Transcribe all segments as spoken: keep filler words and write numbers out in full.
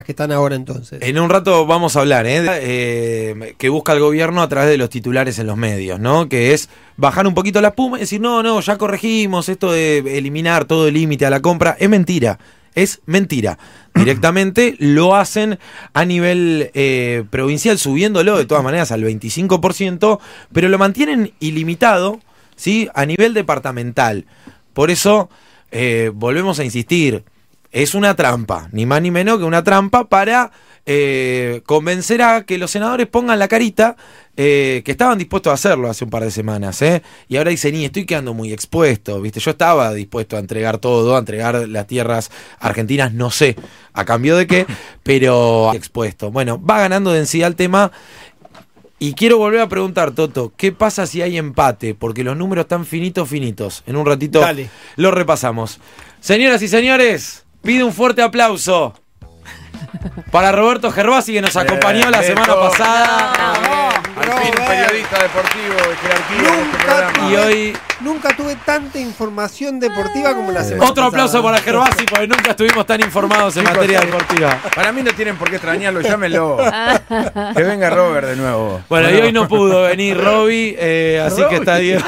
que están ahora entonces. En un rato vamos a hablar, ¿eh? Eh, que busca el gobierno a través de los titulares en los medios, ¿no? Que es bajar un poquito la espuma y decir, no, no, ya corregimos esto de eliminar todo el límite a la compra. Es mentira, es mentira. Directamente lo hacen a nivel eh, provincial, subiéndolo de todas maneras al veinticinco por ciento, pero lo mantienen ilimitado, ¿sí? A nivel departamental. Por eso, eh, volvemos a insistir, es una trampa, ni más ni menos que una trampa para eh, convencer a que los senadores pongan la carita, eh, que estaban dispuestos a hacerlo hace un par de semanas, ¿eh? Y ahora dicen, y estoy quedando muy expuesto, ¿viste? Yo estaba dispuesto a entregar todo, a entregar las tierras argentinas, no sé a cambio de qué, pero expuesto. Bueno, va ganando densidad el tema. Y quiero volver a preguntar, Toto, ¿qué pasa si hay empate? Porque los números están finitos, finitos. En un ratito Dale. Lo repasamos. Señoras y señores, pido un fuerte aplauso para Roberto Gervasi, que nos acompañó la semana pasada. Al fin, un periodista deportivo de jerarquía en este programa. Y hoy... Nunca tuve tanta información deportiva como la semana Otro aplauso para Gervasi, porque nunca estuvimos tan informados en Chicos, materia sí. deportiva. Para mí no tienen por qué extrañarlo, llámenlo. Que venga Robert de nuevo. Bueno, y hoy no pudo venir Robbie, eh, así Robbie. que está Diego.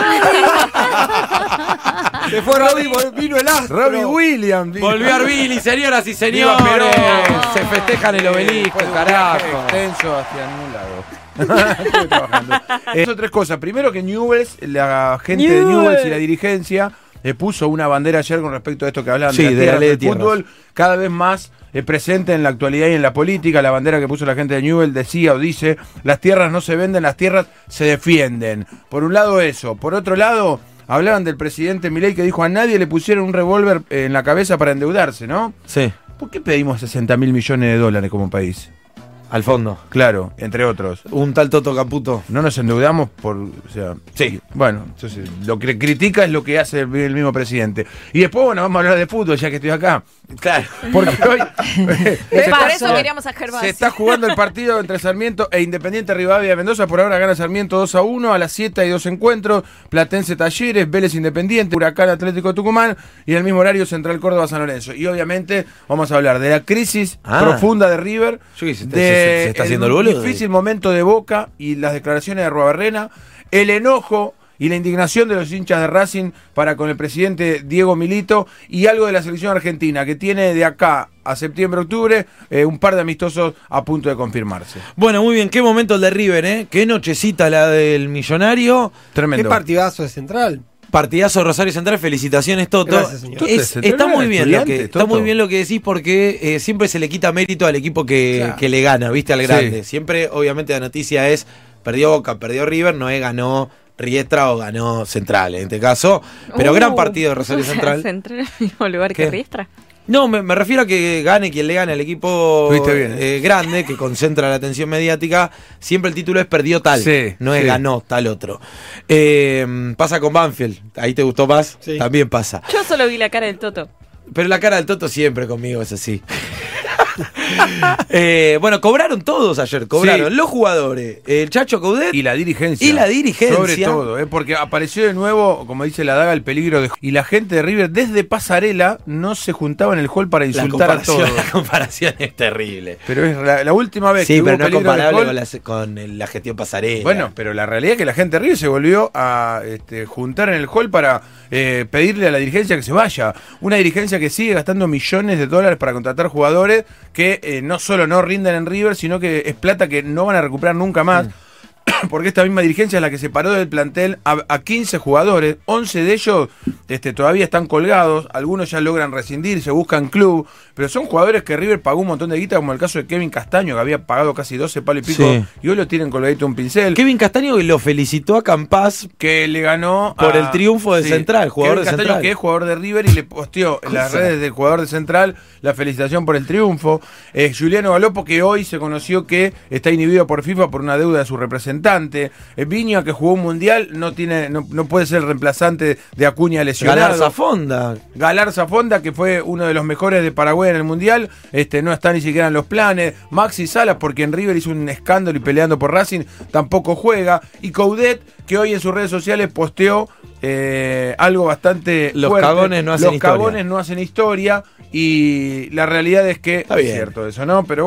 Se fue Robbie, vino el astro. Robbie Williams. Volvió Arvili, señoras y señores. Viva Perón. Se festejan el obelisco, Fue un carajo. viaje extenso hacia ningún lado. Estuve trabajando. Eh, son tres cosas. Primero que Newell's, la gente de Newell's y la dirigencia eh, puso una bandera ayer con respecto a esto que hablaban Sí, de, las de la tierras ley de del tierras. fútbol, cada vez más eh, presente en la actualidad y en la política. La bandera que puso la gente de Newell's decía o dice, las tierras no se venden, las tierras se defienden. Por un lado eso. Por otro lado, hablaban del presidente Milei, que dijo, a nadie le pusieron un revólver eh, en la cabeza para endeudarse, ¿no? Sí, ¿Por qué pedimos sesenta mil millones de dólares como país? al fondo. Claro, entre otros. Un tal Toto Caputo. No nos endeudamos por... O sea, Sí. Bueno, entonces lo que critica es lo que hace el, el mismo presidente. Y después, bueno, vamos a hablar de fútbol, ya que estoy acá. Claro. Porque hoy... se Para está- eso queríamos a Gervasi. Se está jugando el partido entre Sarmiento e Independiente Rivadavia de Mendoza. Por ahora gana Sarmiento dos a uno. A las siete hay dos encuentros. Platense Talleres, Vélez Independiente, Huracán Atlético Tucumán. Y en el mismo horario Central Córdoba San Lorenzo. Y obviamente vamos a hablar de la crisis Ah. profunda de River. Yo qué sé, de se- se- se está haciendo el boludo. difícil momento de Boca y las declaraciones de Arruabarrena. El enojo y la indignación de los hinchas de Racing para con el presidente Diego Milito, y algo de la selección argentina, que tiene de acá a septiembre-octubre eh, un par de amistosos a punto de confirmarse. Bueno, muy bien, qué momento el de River, ¿eh? Qué nochecita la del Millonario. Qué Tremendo. partidazo de Central. Partidazo Rosario Central, felicitaciones Toto. Gracias, señor. Es- Toto, está ¿no muy era bien lo que estudiante, está Toto? muy bien lo que decís, porque eh, siempre se le quita mérito al equipo que, Claro. que le gana, ¿viste? Al Sí. grande. Siempre, obviamente, la noticia es perdió Boca, perdió River, no es ganó Riestra o ganó Central en este caso. Pero Uh, gran partido de Rosario Central. ¿Central en el mismo lugar ¿Qué? que Riestra? No, me, me refiero a que gane quien le gane al equipo Viste bien, ¿eh? eh, grande, que concentra la atención mediática. Siempre el título es perdió tal, Sí, no es sí. ganó tal otro. Eh, pasa con Banfield, ahí te gustó más, Sí. también pasa. Yo solo vi la cara del Toto. Pero la cara del Toto siempre conmigo es así. eh, bueno, cobraron todos ayer, cobraron Sí. los jugadores, el Chacho Coudet Y la dirigencia. y la dirigencia. Sobre todo, ¿eh? Porque apareció de nuevo, como dice la daga, el peligro de... Y la gente de River, desde Pasarela, no se juntaba en el hall para La insultar a comparación, todos. la comparación es terrible. Pero es la, la última vez Sí, que pero hubo no es peligro del comparable hall... con la, con el- la gestión pasarela. Bueno, pero la realidad es que la gente de River se volvió a este, juntar en el hall para eh, pedirle a la dirigencia que se vaya. Una dirigencia que sigue gastando millones de dólares para contratar jugadores que eh, no solo no rinden en River, sino que es plata que no van a recuperar nunca más. Mm. Porque esta misma dirigencia es la que separó del plantel a, a quince jugadores, once de ellos este, todavía están colgados, algunos ya logran rescindir, se buscan club, pero son jugadores que River pagó un montón de guita, como el caso de Kevin Castaño, que había pagado casi doce palos y pico, Sí. y hoy lo tienen colgadito un pincel. Kevin Castaño lo felicitó a Campas Que le ganó por a- el triunfo de Central, jugador Kevin de Castaño, Central. que es jugador de River, y le posteó en las Cosa. redes del jugador de Central la felicitación por el triunfo. Eh, Juliano Galopo, que hoy se conoció que está inhibido por FIFA por una deuda de su representante. Eh, Viña, que jugó un mundial, no tiene, no, no puede ser el reemplazante de Acuña lesionado. Galarza Fonda. Galarza Fonda, que fue uno de los mejores de Paraguay en el Mundial, este no está ni siquiera en los planes. Maxi Salas, porque en River hizo un escándalo y peleando por Racing, tampoco juega. Y Coudet, que hoy en sus redes sociales posteó eh, algo bastante Los fuerte. cagones no hacen Los historia. cagones no hacen historia, y la realidad es que Está es bien. cierto eso, ¿no? Pero